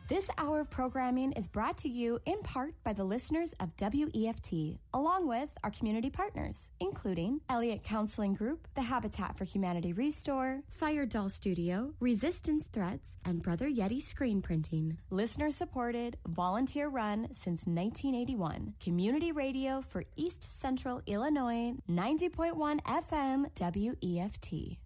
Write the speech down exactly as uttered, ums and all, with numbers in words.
This hour of programming is brought to you in part by the listeners of W E F T, along with our community partners, including Elliott Counseling Group, the Habitat for Humanity Restore, Fire Doll Studio, Resistance Threats, and Brother Yeti Screen Printing. Listener-supported, volunteer-run since nineteen eighty-one. Community radio for East Central Illinois, ninety point one F M W E F T.